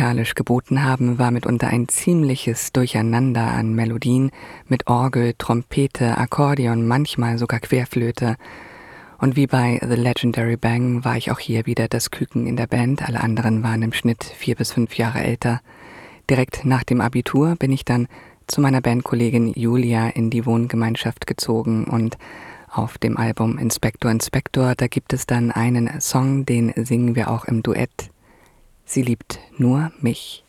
musikalisch geboten haben, war mitunter ein ziemliches Durcheinander an Melodien mit Orgel, Trompete, Akkordeon, manchmal sogar Querflöte. Und wie bei The Legendary Bang war ich auch hier wieder das Küken in der Band, alle anderen waren im Schnitt 4 bis 5 Jahre älter. Direkt nach dem Abitur bin ich dann zu meiner Bandkollegin Julia in die Wohngemeinschaft gezogen und auf dem Album Inspector Inspector, da gibt es dann einen Song, den singen wir auch im Duett. Sie liebt nur mich.